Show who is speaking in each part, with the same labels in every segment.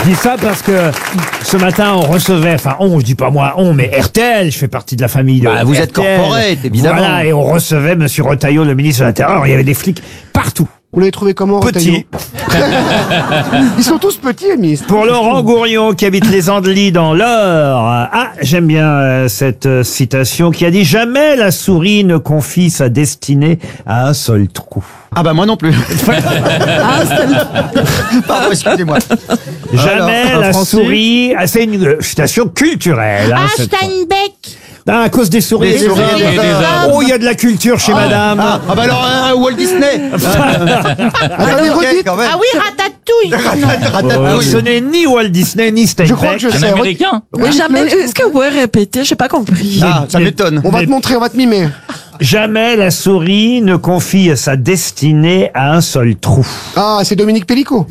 Speaker 1: Je dis ça parce que ce matin, on recevait, je dis pas moi, mais RTL, je fais partie de la famille de
Speaker 2: Vous êtes
Speaker 1: RTL.
Speaker 2: corporate, évidemment.
Speaker 1: Voilà, et on recevait Monsieur Retailleau, le ministre de l'Intérieur. Il y avait des flics partout.
Speaker 3: Vous l'avez trouvé comment,
Speaker 1: Petits.
Speaker 3: Ils sont tous petits, les ministres.
Speaker 1: Pour Laurent Gourion, qui habite les Andelys dans l'Eure. J'aime bien cette citation qui a dit « Jamais la souris ne confie sa destinée à un seul trou ».
Speaker 2: Ah bah moi non plus. Pardon, excusez-moi.
Speaker 1: Jamais
Speaker 4: Alors, un
Speaker 1: la
Speaker 4: Français
Speaker 1: souris... c'est une citation culturelle. hein, cette fois.
Speaker 5: Steinbeck.
Speaker 1: À cause des souris.
Speaker 2: Des souris, des hommes.
Speaker 1: Oh, il y a de la culture chez madame.
Speaker 2: Ah bah alors Walt Disney.
Speaker 3: Attendez,
Speaker 2: Ok,
Speaker 3: redites.
Speaker 2: quand même.
Speaker 5: Ah oui, Ratatouille.
Speaker 2: Ratatouille.
Speaker 1: Ce n'est ni Walt Disney, ni Steinbeck.
Speaker 3: Je crois que je sais.
Speaker 6: Américain.
Speaker 4: Oui, jamais. Est-ce que vous pouvez répéter? J'ai pas compris.
Speaker 2: Ah, ça m'étonne.
Speaker 3: On va te montrer, on va te mimer.
Speaker 1: Jamais la souris ne confie sa destinée à un seul trou.
Speaker 3: Ah, c'est Dominique Pellicot.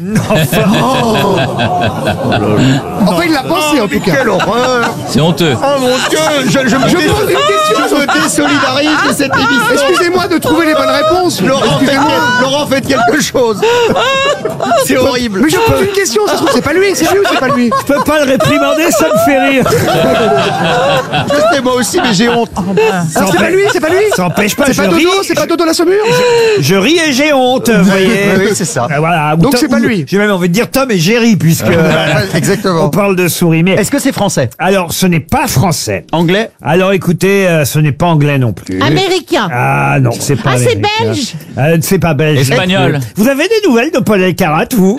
Speaker 3: Enfin, il l'a pensé, en tout cas.
Speaker 2: Quelle horreur.
Speaker 6: C'est honteux.
Speaker 2: Oh mon Dieu, je me
Speaker 3: pose une question.
Speaker 2: je me désolidarise de cette émission.
Speaker 3: Excusez-moi de trouver les bonnes réponses.
Speaker 2: Laurent, faites quelque chose. C'est horrible.
Speaker 3: Mais je pose une question, ça se trouve, c'est pas lui, c'est lui ou c'est pas lui?
Speaker 1: Je peux pas le réprimander, ça me fait rire.
Speaker 2: Je sais moi aussi, mais j'ai honte.
Speaker 3: Alors, c'est pas lui, c'est pas lui?
Speaker 1: Ça n'empêche pas,
Speaker 3: C'est
Speaker 1: je
Speaker 3: pas
Speaker 1: ris.
Speaker 3: Dodo, c'est pas Dodo la Saumure?
Speaker 1: Je ris et j'ai honte, vous voyez.
Speaker 2: Oui, c'est ça.
Speaker 1: Voilà.
Speaker 3: Donc c'est pas lui.
Speaker 1: J'ai même envie de dire Tom et Jerry, puisque
Speaker 2: Exactement.
Speaker 1: on parle de souris. Mais
Speaker 2: Est-ce que c'est français?
Speaker 1: alors, ce n'est pas français.
Speaker 2: Anglais?
Speaker 1: Alors, écoutez, ce n'est pas anglais non plus.
Speaker 5: Américain.
Speaker 1: Ah non, c'est pas.
Speaker 5: Ah, c'est
Speaker 1: américain.
Speaker 5: belge.
Speaker 1: C'est pas belge.
Speaker 6: Espagnol.
Speaker 1: Vous avez des nouvelles de Paul Elkarat, vous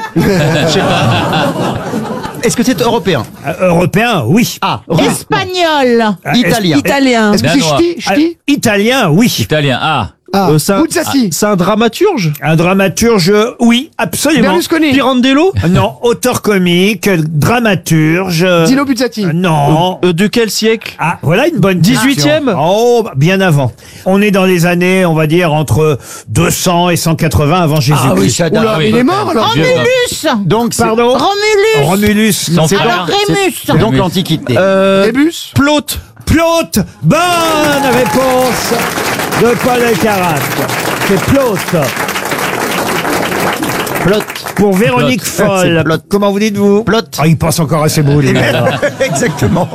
Speaker 2: Est-ce que c'est européen?
Speaker 1: Européen, oui.
Speaker 2: Ah, russe.
Speaker 5: Espagnol.
Speaker 2: Italien.
Speaker 4: Italien.
Speaker 3: Est-ce que c'est
Speaker 6: Danois.
Speaker 3: Ch'ti?
Speaker 1: Italien, oui.
Speaker 6: Italien. Ah.
Speaker 3: Ah,
Speaker 4: c'est un-
Speaker 3: Buzzati.
Speaker 4: C'est un dramaturge?
Speaker 1: Un dramaturge, oui, absolument.
Speaker 3: Berlusconi.
Speaker 4: Pirandello?
Speaker 1: Non, auteur comique, dramaturge.
Speaker 3: Dino Buzzati.
Speaker 1: Non.
Speaker 4: De quel siècle?
Speaker 1: Ah, voilà une bonne
Speaker 4: 18e?
Speaker 1: question. Oh, bien avant. On est dans les années, on va dire, entre 200 et 180 avant Jésus-Christ.
Speaker 2: Ah oui, ça date.
Speaker 3: Oula,
Speaker 6: oui.
Speaker 3: il est mort alors?
Speaker 5: Romulus.
Speaker 2: Donc, c'est
Speaker 1: Pardon
Speaker 5: Romulus.
Speaker 1: Romulus.
Speaker 6: Son
Speaker 1: C'est
Speaker 6: frère.
Speaker 5: Alors Rémus.
Speaker 2: donc l'Antiquité.
Speaker 3: Rébus.
Speaker 4: Plaute.
Speaker 1: Plaute. Bonne réponse de Paul Elkarat. C'est Plaute.
Speaker 2: Plot.
Speaker 1: Pour Véronique
Speaker 2: Plaute.
Speaker 1: Foll.
Speaker 2: C'est Plaute.
Speaker 1: Comment vous dites-vous
Speaker 2: Plaute.
Speaker 1: Ah, il pense encore à ses boules. lui, alors.
Speaker 2: Exactement.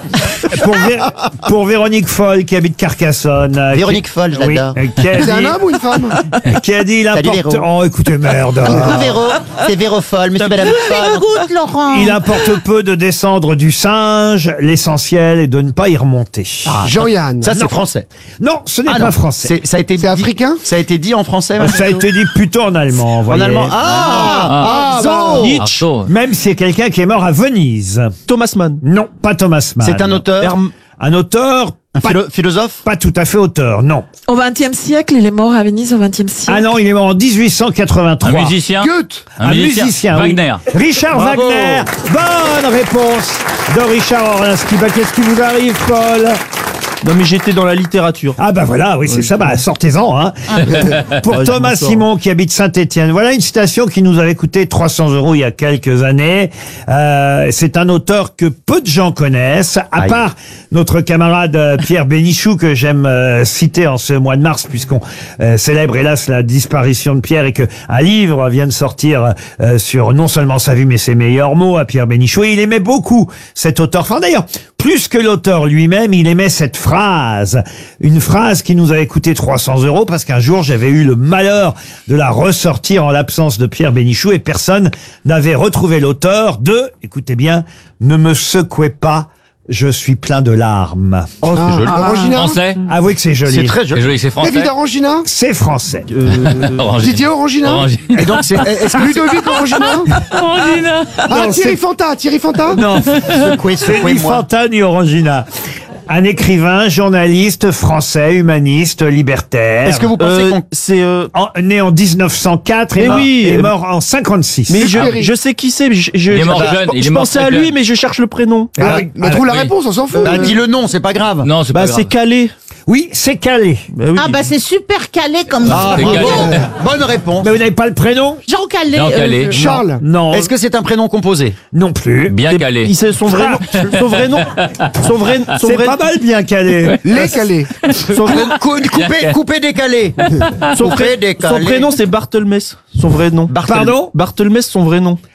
Speaker 1: Pour Véronique Foll qui habite Carcassonne.
Speaker 2: Véronique Foll,
Speaker 1: Oui,
Speaker 2: j'adore.
Speaker 1: qui a
Speaker 3: C'est un
Speaker 1: dit-
Speaker 3: homme ou une femme?
Speaker 1: qui a dit
Speaker 2: Salut,
Speaker 1: l'important.
Speaker 2: Véro.
Speaker 1: Oh, écoutez, merde.
Speaker 2: Véro, c'est Véro Foll, monsieur, madame Foll.
Speaker 5: Écoute, Laurent.
Speaker 1: Il importe peu de descendre du singe. L'essentiel est de ne pas y remonter.
Speaker 3: Jean-Yann.
Speaker 2: Ça, c'est français.
Speaker 1: Non, ce n'est
Speaker 2: Ah
Speaker 1: pas
Speaker 2: non,
Speaker 1: français.
Speaker 2: Ça a été
Speaker 3: C'est
Speaker 2: dit-
Speaker 3: africain?
Speaker 2: Ça a été dit en français.
Speaker 1: Ça a été dit plutôt en allemand. vous
Speaker 2: En
Speaker 1: voyez.
Speaker 2: allemand. Ah, Zo.
Speaker 4: Nietzsche.
Speaker 6: Artaud.
Speaker 1: Même si c'est quelqu'un qui est mort à Venise.
Speaker 4: Thomas Mann.
Speaker 1: Non, pas Thomas Mann.
Speaker 2: C'est un auteur.
Speaker 1: Un auteur,
Speaker 2: Un philosophe.
Speaker 1: pas tout à fait auteur, non.
Speaker 4: Au XXe siècle, il est mort à Venise au XXe siècle.
Speaker 1: Ah non, il est mort en 1883.
Speaker 6: Un musicien.
Speaker 3: Goethe.
Speaker 1: Un musicien, oui.
Speaker 6: Wagner.
Speaker 1: Richard
Speaker 2: Bravo.
Speaker 1: Wagner. Bonne réponse de Richard Orlinski. Bah, qu'est-ce qui vous arrive, Paul?
Speaker 4: Non, mais j'étais dans la littérature.
Speaker 1: Ah bah voilà, oui, c'est ça, bah sortez-en. Hein. Pour
Speaker 4: Ouais,
Speaker 1: Thomas
Speaker 4: je m'en sors.
Speaker 1: Simon qui habite Saint-Étienne, voilà une citation qui nous avait coûté 300 € il y a quelques années. C'est un auteur que peu de gens connaissent, à
Speaker 2: Aïe.
Speaker 1: part notre camarade Pierre Bénichou que j'aime citer en ce mois de mars puisqu'on célèbre hélas la disparition de Pierre et que un livre vient de sortir sur non seulement sa vie mais ses meilleurs mots à Pierre Bénichou. Et il aimait beaucoup cet auteur. Enfin d'ailleurs, plus que l'auteur lui-même, il aimait cette phrase. Une phrase qui nous avait coûté 300 € parce qu'un jour, j'avais eu le malheur de la ressortir en l'absence de Pierre Bénichou et personne n'avait retrouvé l'auteur de, écoutez bien, ne me secouez pas, je suis plein de larmes.
Speaker 2: Oh, c'est joli.
Speaker 3: Orangina.
Speaker 6: Français.
Speaker 1: Avouez que c'est joli.
Speaker 2: C'est très
Speaker 6: C'est
Speaker 2: joli.
Speaker 6: joli, c'est français.
Speaker 3: David Orangina.
Speaker 1: C'est français.
Speaker 6: Orangina.
Speaker 3: Didier Orangina.
Speaker 6: Orangina.
Speaker 2: Et donc, est-ce que
Speaker 3: Ludovic Orangina.
Speaker 6: Orangina.
Speaker 3: Ah,
Speaker 1: Non,
Speaker 3: Thierry
Speaker 1: c'est-
Speaker 3: Fanta. Thierry Fanta.
Speaker 1: Non,
Speaker 2: secouez,
Speaker 1: c'est ni
Speaker 2: secouez-moi.
Speaker 1: Fanta ni Orangina. Un écrivain, journaliste, français, humaniste, libertaire.
Speaker 2: Est-ce que vous pensez qu'on...
Speaker 4: C'est.
Speaker 1: Né en 1904 et
Speaker 4: Mais
Speaker 1: mort,
Speaker 4: oui,
Speaker 1: et mort en 56.
Speaker 4: Mais
Speaker 3: Ferry.
Speaker 4: je sais qui c'est. mais
Speaker 6: Il est mort jeune, il est
Speaker 4: Je
Speaker 6: mort
Speaker 4: pensais
Speaker 6: très
Speaker 4: à lui,
Speaker 6: jeune.
Speaker 4: mais je cherche le prénom.
Speaker 1: Ah,
Speaker 3: Mais trouve la
Speaker 6: oui.
Speaker 3: réponse, on s'en fout.
Speaker 2: Bah, dis le nom, c'est pas grave.
Speaker 6: Non, c'est pas
Speaker 4: Bah,
Speaker 6: grave.
Speaker 4: c'est Calais.
Speaker 1: oui, c'est Calais.
Speaker 4: Bah oui.
Speaker 5: Ah bah c'est super calé comme
Speaker 2: Ah,
Speaker 6: C'est
Speaker 2: bravo.
Speaker 6: Calais.
Speaker 2: Bonne réponse.
Speaker 1: Mais vous n'avez pas le prénom?
Speaker 5: Jean Calais.
Speaker 6: Jean Calais.
Speaker 3: Charles.
Speaker 1: Non.
Speaker 2: Est-ce que c'est un prénom composé?
Speaker 1: Non plus.
Speaker 6: Bien calé.
Speaker 4: Il sait son vrai nom. Son vrai nom. Son vrai. Son
Speaker 1: C'est
Speaker 4: vrai.
Speaker 1: pas mal bien Calais.
Speaker 3: Les Calais.
Speaker 4: Son vrai.
Speaker 2: Coupé, décalé.
Speaker 4: Son,
Speaker 2: Coupé,
Speaker 4: son
Speaker 2: décalé.
Speaker 4: prénom c'est Barthelmess. Son vrai nom.
Speaker 1: Pardon?
Speaker 4: Barthelmess, son vrai nom.